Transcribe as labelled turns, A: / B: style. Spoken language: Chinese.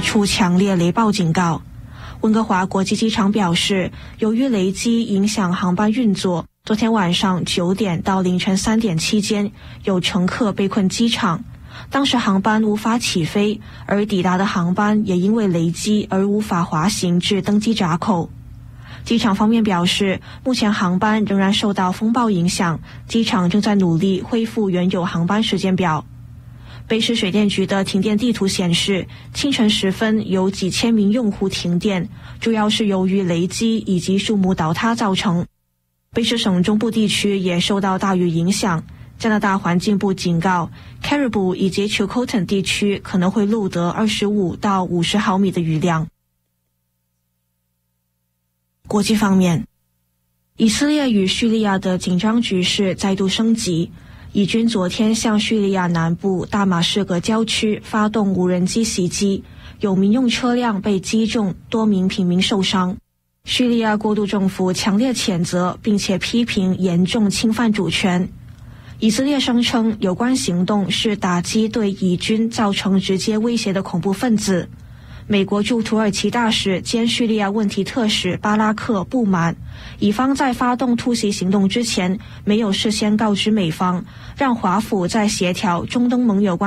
A: 出强烈雷暴警告。温哥华国际机场表示，由于雷击影响航班运作，昨天晚上9点到凌晨3点期间，有乘客被困机场，当时航班无法起飞，而抵达的航班也因为雷击而无法滑行至登机闸口。机场方面表示，目前航班仍然受到风暴影响，机场正在努力恢复原有航班时间表。卑诗水电局的停电地图显示，清晨时分有几千名用户停电，主要是由于雷击以及树木倒塌造成。卑诗省中部地区也受到大雨影响，加拿大环境部警告 Caribou 以及 Chilcotin 地区可能会录得25到50毫米的雨量。国际方面，以色列与叙利亚的紧张局势再度升级，以军昨天向叙利亚南部大马士革郊区发动无人机袭击，有民用车辆被击中，多名平民受伤。叙利亚过渡政府强烈谴责并且批评严重侵犯主权。以色列声称有关行动是打击对以军造成直接威胁的恐怖分子。美国驻土耳其大使兼叙利亚问题特使巴拉克不满，以方在发动突袭行动之前没有事先告知美方，让华府在协调中东盟友关